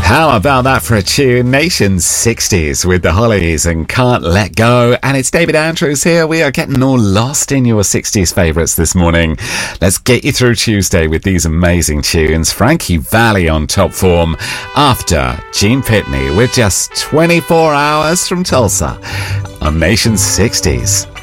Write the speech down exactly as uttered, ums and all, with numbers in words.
How about that for a tune? Nation's sixties with the Hollies and Can't Let Go. And it's David Andrews here. We are getting all lost in your sixties favourites this morning. Let's get you through Tuesday with these amazing tunes. Frankie Valli on top form after Gene Pitney with just twenty-four hours from Tulsa on Nation's sixties.